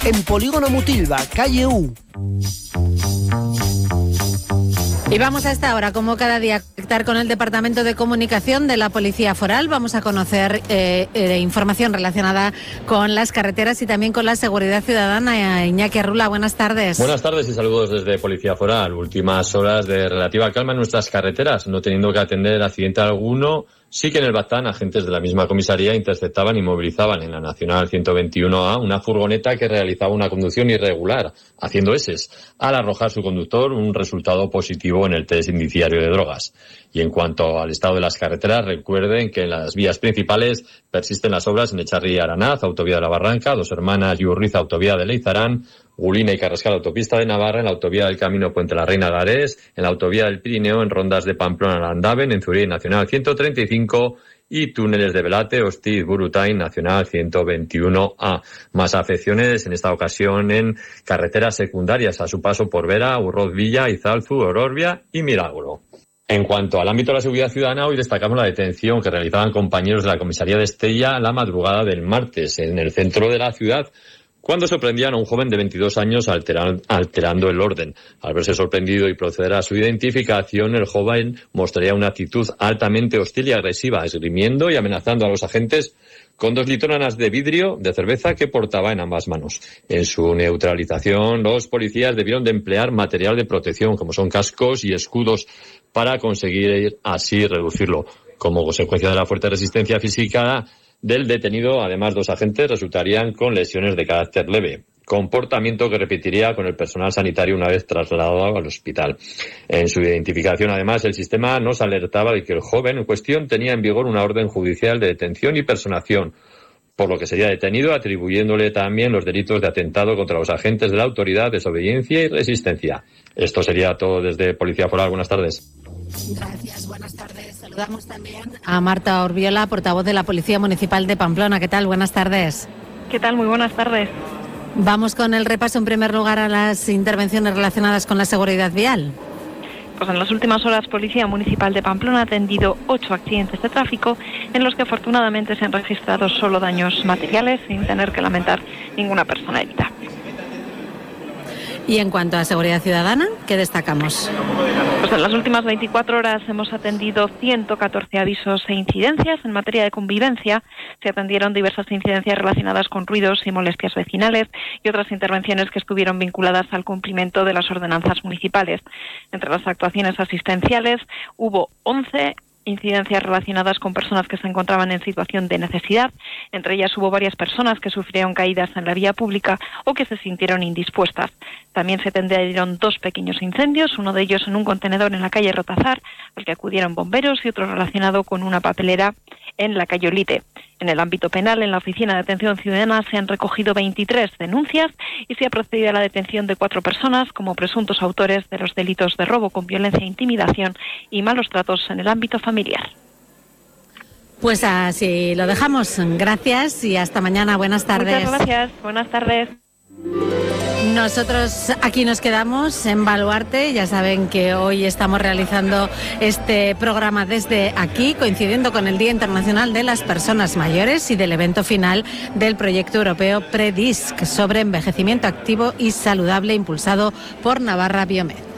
en Polígono Mutilva, calle U. Y vamos a esta hora, como cada día, a conectar con el Departamento de Comunicación de la Policía Foral. Vamos a conocer información relacionada con las carreteras y también con la seguridad ciudadana. Iñaki Arrula, buenas tardes. Buenas tardes y saludos desde Policía Foral. Últimas horas de relativa calma en nuestras carreteras, no teniendo que atender accidente alguno. Sí que en el Baztán, agentes de la misma comisaría interceptaban y movilizaban en la Nacional 121A una furgoneta que realizaba una conducción irregular, haciendo eses, al arrojar su conductor un resultado positivo en el test indiciario de drogas. Y en cuanto al estado de las carreteras, recuerden que en las vías principales persisten las obras en Echarri y Aranaz, autovía de la Barranca, Dos Hermanas y Urriza, autovía de Leizarán, Ulina y Carrascal, autopista de Navarra, en la autovía del Camino Puente la Reina de Ares, en la autovía del Pirineo, en rondas de Pamplona-Landaven, en Zuria Nacional 135 y túneles de Belate, Hostiz, Burutain, Nacional 121A. Más afecciones, en esta ocasión en carreteras secundarias a su paso por Vera, Urroz Villa, Izalzu, Ororbia y Milagro. En cuanto al ámbito de la seguridad ciudadana, hoy destacamos la detención que realizaban compañeros de la comisaría de Estella la madrugada del martes en el centro de la ciudad, cuando sorprendían a un joven de 22 años alterando el orden. Al verse sorprendido y proceder a su identificación, el joven mostraría una actitud altamente hostil y agresiva, esgrimiendo y amenazando a los agentes con 2 litronas de vidrio de cerveza que portaba en ambas manos. En su neutralización, los policías debieron de emplear material de protección, como son cascos y escudos, para conseguir así reducirlo. Como consecuencia de la fuerte resistencia física del detenido, además 2 agentes resultarían con lesiones de carácter leve, comportamiento que repetiría con el personal sanitario una vez trasladado al hospital. En su identificación, además, el sistema nos alertaba de que el joven en cuestión tenía en vigor una orden judicial de detención y personación, por lo que sería detenido, atribuyéndole también los delitos de atentado contra los agentes de la autoridad, desobediencia y resistencia. Esto sería todo desde Policía Foral. Buenas tardes. Gracias, buenas tardes. Saludamos también a Marta Orbiola, portavoz de la Policía Municipal de Pamplona. ¿Qué tal? Buenas tardes. ¿Qué tal? Muy buenas tardes. Vamos con el repaso en primer lugar a las intervenciones relacionadas con la seguridad vial. Pues en las últimas horas, Policía Municipal de Pamplona ha atendido 8 accidentes de tráfico en los que afortunadamente se han registrado solo daños materiales sin tener que lamentar ninguna persona herida. Y en cuanto a seguridad ciudadana, ¿qué destacamos? Pues en las últimas 24 horas hemos atendido 114 avisos e incidencias. En materia de convivencia se atendieron diversas incidencias relacionadas con ruidos y molestias vecinales y otras intervenciones que estuvieron vinculadas al cumplimiento de las ordenanzas municipales. Entre las actuaciones asistenciales hubo 11 incidencias relacionadas con personas que se encontraban en situación de necesidad. Entre ellas hubo varias personas que sufrieron caídas en la vía pública o que se sintieron indispuestas. También se atendieron 2 pequeños incendios, uno de ellos en un contenedor en la calle Rotazar, al que acudieron bomberos, y otro relacionado con una papelera en la calle Olite. En el ámbito penal, en la Oficina de Atención Ciudadana se han recogido 23 denuncias y se ha procedido a la detención de 4 personas como presuntos autores de los delitos de robo con violencia e intimidación y malos tratos en el ámbito familiar. Pues así lo dejamos. Gracias y hasta mañana. Buenas tardes. Muchas gracias. Buenas tardes. Nosotros aquí nos quedamos en Baluarte. Ya saben que hoy estamos realizando este programa desde aquí, coincidiendo con el Día Internacional de las Personas Mayores y del evento final del proyecto europeo PREDISC sobre envejecimiento activo y saludable impulsado por Navarra Biomed.